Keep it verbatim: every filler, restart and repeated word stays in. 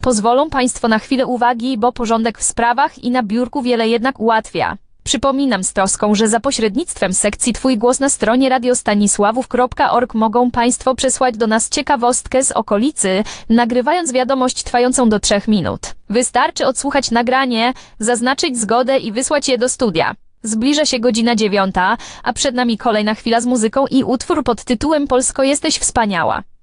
Pozwolą Państwo na chwilę uwagi, bo porządek w sprawach i na biurku wiele jednak ułatwia. Przypominam z troską, że za pośrednictwem sekcji Twój głos na stronie radiostanisławów kropka org mogą Państwo przesłać do nas ciekawostkę z okolicy, nagrywając wiadomość trwającą do trzech minut. Wystarczy odsłuchać nagranie, zaznaczyć zgodę i wysłać je do studia. Zbliża się godzina dziewiąta, a przed nami kolejna chwila z muzyką i utwór pod tytułem Polsko jesteś wspaniała.